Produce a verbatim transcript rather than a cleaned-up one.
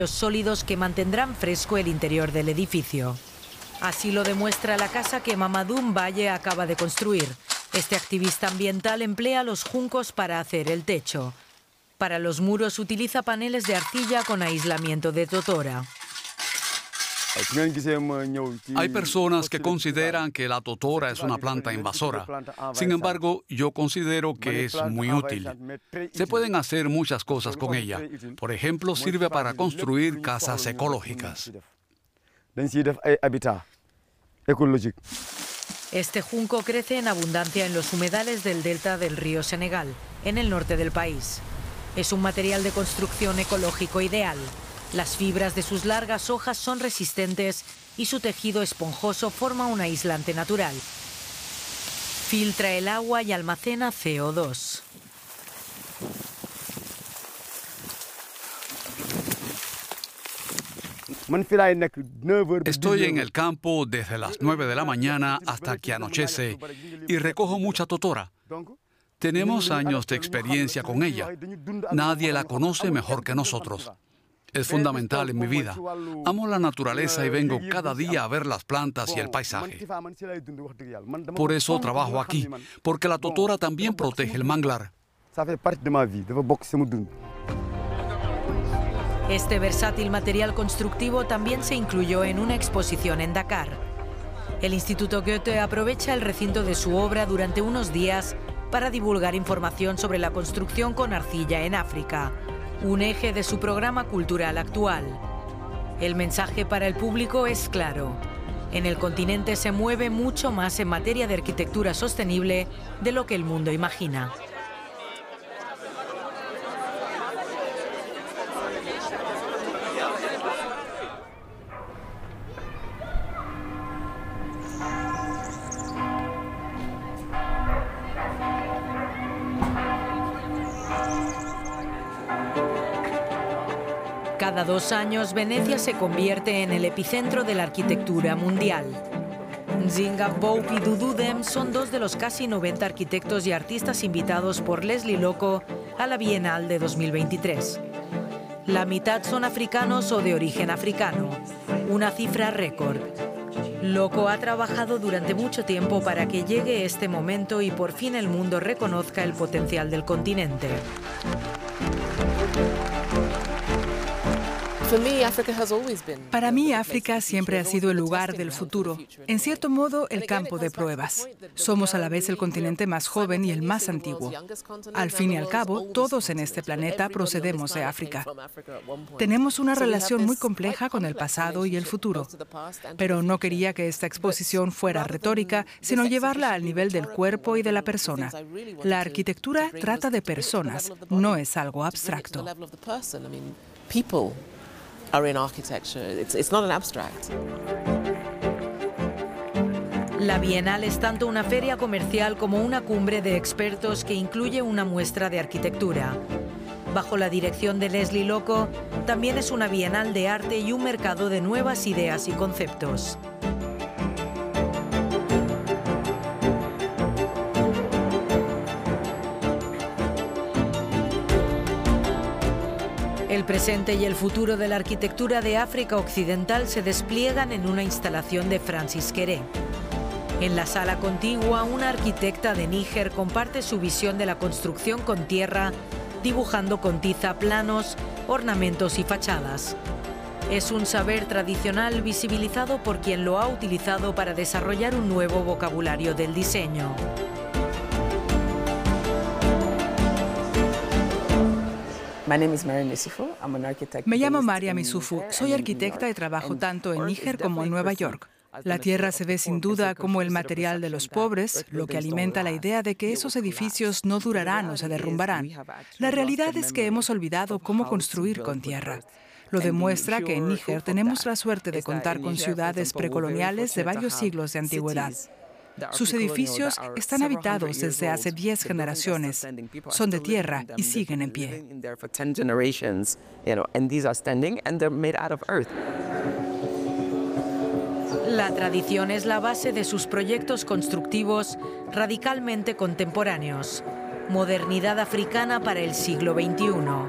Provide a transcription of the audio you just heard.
sólidos que mantendrán fresco el interior del edificio. Así lo demuestra la casa que Mamadou Mbaye acaba de construir. Este activista ambiental emplea los juncos para hacer el techo. Para los muros utiliza paneles de arcilla con aislamiento de totora. Hay personas que consideran que la totora es una planta invasora. Sin embargo, yo considero que es muy útil. Se pueden hacer muchas cosas con ella. Por ejemplo, sirve para construir casas ecológicas. Este junco crece en abundancia en los humedales del delta del río Senegal, en el norte del país. Es un material de construcción ecológico ideal. Las fibras de sus largas hojas son resistentes y su tejido esponjoso forma un aislante natural. Filtra el agua y almacena C O dos. Estoy en el campo desde las nueve de la mañana hasta que anochece y recojo mucha totora. Tenemos años de experiencia con ella. Nadie la conoce mejor que nosotros. Es fundamental en mi vida. Amo la naturaleza y vengo cada día a ver las plantas y el paisaje. Por eso trabajo aquí, porque la totora también protege el manglar. Este versátil material constructivo también se incluyó en una exposición en Dakar. El Instituto Goethe aprovecha el recinto de su obra durante unos días para divulgar información sobre la construcción con arcilla en África, un eje de su programa cultural actual. El mensaje para el público es claro. En el continente se mueve mucho más en materia de arquitectura sostenible de lo que el mundo imagina. Cada dos años, Venecia se convierte en el epicentro de la arquitectura mundial. Nzinga Boub y Doudou Dem son dos de los casi noventa arquitectos y artistas invitados por Leslie Loco a la Bienal de dos mil veintitrés. La mitad son africanos o de origen africano, una cifra récord. Loco ha trabajado durante mucho tiempo para que llegue este momento y por fin el mundo reconozca el potencial del continente. Para mí, África siempre ha sido el lugar del futuro, en cierto modo el campo de pruebas. Somos a la vez el continente más joven y el más antiguo. Al fin y al cabo, todos en este planeta procedemos de África. Tenemos una relación muy compleja con el pasado y el futuro, pero no quería que esta exposición fuera retórica, sino llevarla al nivel del cuerpo y de la persona. La arquitectura trata de personas, no es algo abstracto. Are in architecture. It's, it's not an abstract. La Bienal es tanto una feria comercial como una cumbre de expertos que incluye una muestra de arquitectura. Bajo la dirección de Leslie Loco, también es una bienal de arte y un mercado de nuevas ideas y conceptos. El presente y el futuro de la arquitectura de África Occidental se despliegan en una instalación de Francis Kéré. En la sala contigua, una arquitecta de Níger comparte su visión de la construcción con tierra, dibujando con tiza planos, ornamentos y fachadas. Es un saber tradicional visibilizado por quien lo ha utilizado para desarrollar un nuevo vocabulario del diseño. Me llamo Mariam Issoufou, soy arquitecta y trabajo tanto en Níger como en Nueva York. La tierra se ve sin duda como el material de los pobres, lo que alimenta la idea de que esos edificios no durarán o se derrumbarán. La realidad es que hemos olvidado cómo construir con tierra. Lo demuestra que en Níger tenemos la suerte de contar con ciudades precoloniales de varios siglos de antigüedad. Sus edificios están habitados desde hace diez generaciones, son de tierra y siguen en pie. La tradición es la base de sus proyectos constructivos radicalmente contemporáneos. Modernidad africana para el siglo veintiuno.